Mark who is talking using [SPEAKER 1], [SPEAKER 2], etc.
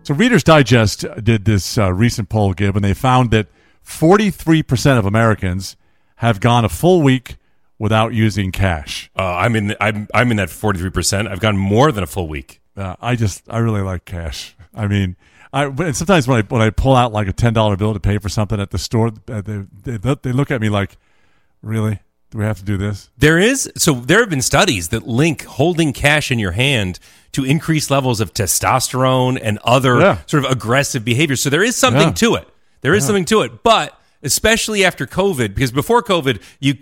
[SPEAKER 1] So Reader's Digest did this recent poll, Gib, and they found that 43% of Americans have gone a full week without using cash.
[SPEAKER 2] I'm in that 43%. I've gone more than a full week.
[SPEAKER 1] I really like cash. I mean, and sometimes when I pull out like a $10 bill to pay for something at the store, they look at me like, really? Do we have to do this?
[SPEAKER 2] There have been studies that link holding cash in your hand to increased levels of testosterone and other sort of aggressive behaviors. So there is something to it. There is something to it. But especially after COVID, because before COVID, you